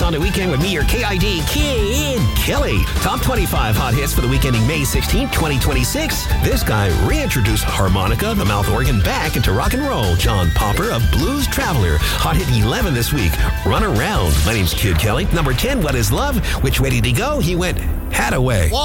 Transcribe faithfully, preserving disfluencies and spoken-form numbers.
on the weekend with me, your K I D Kid Kelly. Top twenty-five hot hits for the week ending May sixteenth, twenty twenty-six. This guy reintroduced harmonica, the mouth organ, back into rock and roll. John Popper of Blues Traveler. Hot hit eleven this week. Run Around. My name's Kid Kelly. Number ten, What Is Love? Which way did he go? He went Hadaway.